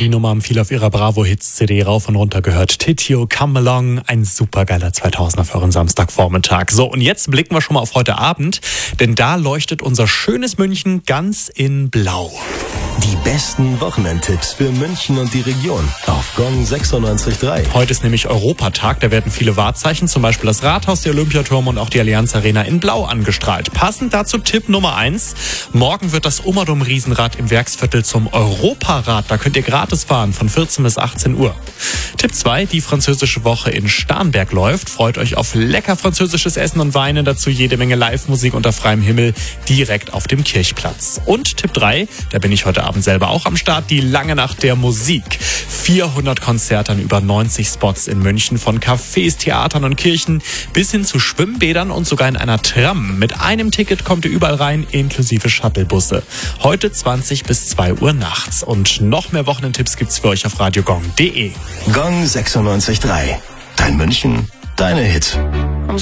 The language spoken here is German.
die Nummer haben viele auf ihrer Bravo-Hits-CD rauf und runter gehört. Titio, Come Along, ein supergeiler 2000er für euren Samstagvormittag. So, und jetzt blicken wir schon mal auf heute Abend, denn da leuchtet unser schönes München ganz in Blau. Die besten Wochenendtipps für München und die Region auf Gong 96.3. Heute ist nämlich Europatag, da werden viele Wahrzeichen, zum Beispiel das Rathaus, der Olympiaturm und auch die Allianz Arena in Blau angestrahlt. Passend dazu Tipp Nummer 1. Morgen wird das Ummerdum-Riesenrad im Werksviertel zum Europarad. Da könnt ihr gratis fahren von 14 bis 18 Uhr. Tipp 2. Die französische Woche in Starnberg läuft. Freut euch auf lecker französisches Essen und Weinen. Dazu jede Menge Live-Musik unter freiem Himmel direkt auf dem Kirchplatz. Und Tipp 3. Da bin ich heute Abend selber auch am Start. Die lange Nacht der Musik. 400 Konzerte an über 90 Spots in München. Von Cafés, Theatern und Kirchen bis hin zu Schwimmbädern und sogar in einer Tram. Mit einem Ticket kommt ihr überall rein, inklusive Shuttlebusse. Heute 20 bis 2 Uhr nachts. Und noch mehr Wochenendtipps gibt's für euch auf radiogong.de. Gong 96.3. Dein München, deine Hits.